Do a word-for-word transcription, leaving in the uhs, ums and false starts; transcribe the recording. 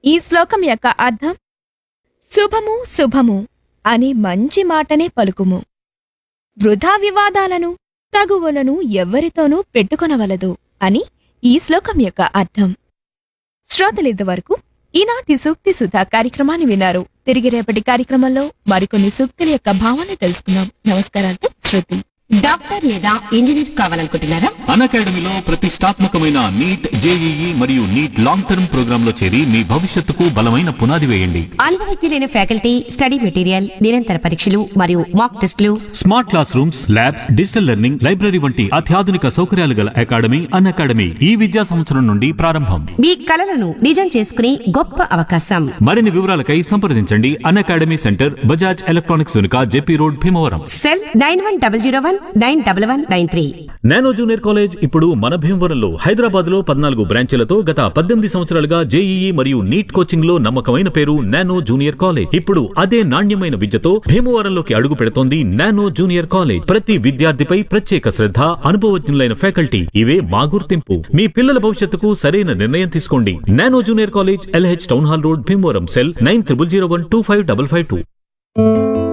ఈ శ్లోకం యొక్క అర్థం శుభము శుభము అనే మంచి మాటనే పలుకుము. వృధా వివాదాలను తగువులను ఎవ్వరితోనూ పెట్టుకొనవలదు అని ఈ శ్లోకం యొక్క అర్థం. శ్రోతలింతవరకు ఈనాటి సూక్తి సుధా కార్యక్రమాన్ని విన్నారు. తిరిగి రేపటి కార్యక్రమంలో మరికొన్ని సూక్తుల యొక్క భావన తెలుసుకుందాం. నమస్కారాలు. శృతి. డాక్టర్ లేదా ఇంజనీర్ కావాలనుకుంటున్నారా? అకాడమీలో ప్రతిష్టాత్మకమైన నీట్, జేఈఈ మరియు నీట్ లాంగ్ టర్మ్ ప్రోగ్రామ్ లో చేరి మీ భవిష్యత్తుకు బలమైన పునాది వేయండి. అనుభవజ్ఞులైన ఫ్యాకల్టీ, స్టడీ మెటీరియల్, నిరంతర పరీక్షలు మరియు మాక్ టెస్టులు, smart class rooms, labs, digital learning, library వంటి అత్యాధునిక సౌకర్యాలు గల అకాడమీ అన్ అకాడమీ ఈ విద్యా సంవత్సరం నుండి ప్రారంభం. మీ కలలను నిజం చేసుకునే గొప్ప అవకాశం. మరిన్ని వివరాలకై సంప్రదించండి అన్ అకాడమీ సెంటర్, బజాజ్ ఎలక్ట్రానిక్స్ వెనుక, JP road, Bhimavaram. Cell nine one double zero one nine double one nine three. Nano junior college ఇప్పుడు మన భీమవరంలో, హైదరాబాద్ లో పద్నాలుగు బ్రాంచీలతో గత పద్దెనిమిది సంవత్సరాలుగా జేఈఈ మరియు నీట్ కోచింగ్ లో నమ్మకమైన పేరు నానో జూనియర్ కాలేజ్. ఇప్పుడు అదే నాణ్యమైన విద్యతో భీమవరంలోకి అడుగు పెడుతోంది నానో జూనియర్ కాలేజ్. ప్రతి విద్యార్థిపై ప్రత్యేక శ్రద్ధ, అనుభవజ్ఞులైన ఫ్యాకల్టీ, ఇవే మా గుర్తింపు. మీ పిల్లల భవిష్యత్తుకు సరైన నిర్ణయం తీసుకోండి. Nano junior college, LH town hall road, Bhimavaram. Cell nine triple zero one two five double five two.